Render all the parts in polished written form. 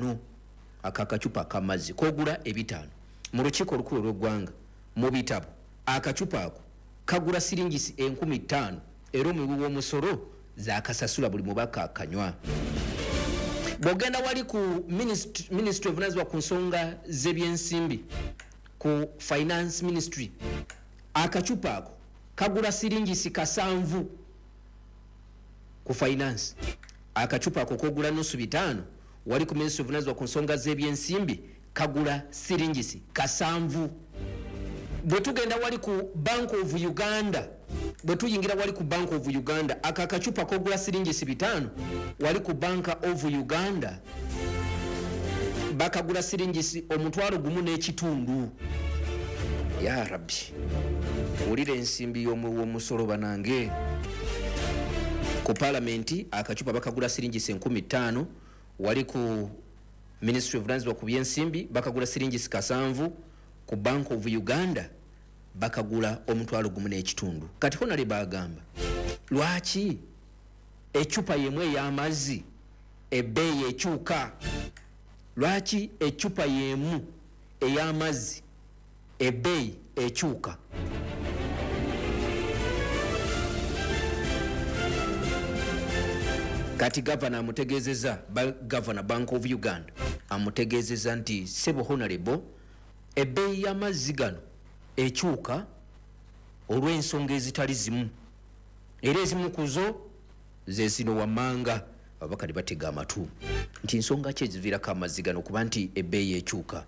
5 akakachupa kamazi kogula ebitano mu lukiiko olukulu lw'eggwanga mu bitabo akachupa ako kagula siringisi 15,000 era omuwi w'omusolo zakasasula buli mubaka akanywa. Bw'ogenda wali ku ministry evunanyizibwa ku nsonga z'ebyensimbi ku finance ministry akachupa ako kagula siringisi 7 ku finance akachupa ako kogula nusu 5 wali ku ministry evunanyizibwa ku nsonga z'ebyensimbi kagula siringisi 7. Bwe tugenda wali ku Bank of Uganda bwe tuyingira wali ku Bank of Uganda akakachupa kogula siringisi 5 wali ku Bank of Uganda bakagula siringisi 1.5 ya rabbi ulire ensimbi y'omusolo banange. Ku parliament akachupa bakagula siringisi 15,000 wali ku ministry of lands ku byensimbi bakagula siringisi 7 ku Bank of Uganda bakagula 1.5. Kati hona le bagamba lwaki echupa yemwe y'amazzi ebbeeyi ekyuka? Lwaki echupa yemu ey'amazzi ebbeeyi ekyuka? Kati governor amutegezeza governor Bank of Uganda amutegezeza nti sebo honorable ebbeeyi y'amazzi gano ekyuka olw'ensonga ezitali zimu era ezimu kuzo ze zino wammanga abakali batega amatu nti nsonga ki eziviirako amazzi gano kuba nti ebbeeyi ekyuka.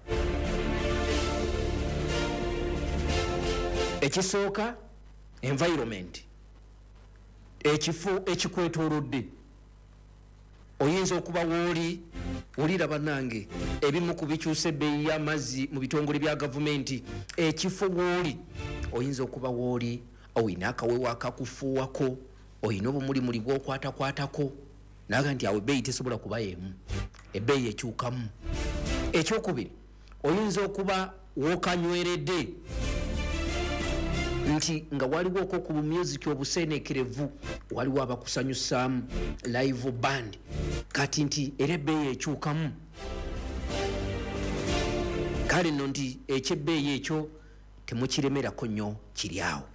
Ekisooka environment ekifo ekikwetoolodde oyinza okuba wooli olira bannange ebimu ku bikyusa ebbeeyi y'amazzi mu bitongole bya gavumenti ekifo wooli oyinza okuba wooli oyina akawewo akakufuuwako oyina obumulimuli bw'okwatakwatako naga nti awo ebbeeyi tesobola kuba yemu ebbeeyi ekyukamu. Ekyokubiri oyinza okuba wookanyweredde nti nga waliwo oko ku music obuseenekerevu waliwo abakusanyusaamu live band kati nti era ebbeeyi ekyukamu. Kale nno nti ekyebbeeyi ekyo temukiremerako nnyo kiri awo.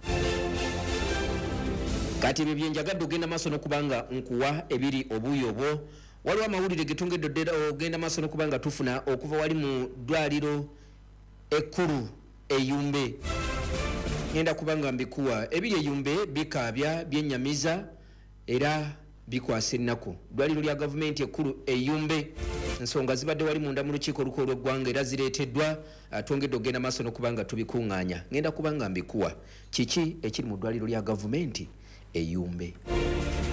Kati ebyo byenjagadde ogenda maaso n'okubanga nkuwa ebiri obuuyi obwo. Waliwo amawulire getungedde ogenda maaso n'okubanga tufuna okuva wali mu ddwaliro ekkulu Eyumbe. Ngenda kubanga mbikuwa ebiri Eyumbe bikaabya byennyamiza era bikwasa ennaku. Ddwaliro lya gavumenti ekkulu Eyumbe ensonga zibadde wali munda mu lukiiko olukulu lw'eggwanga era zireeteddwa twongedde ogenda maaso n'okubanga tubikuŋŋaanya. Ngenda kubanga mbikuwa kiki ekiri mu ddwaliro lya gavumenti Eyumbe.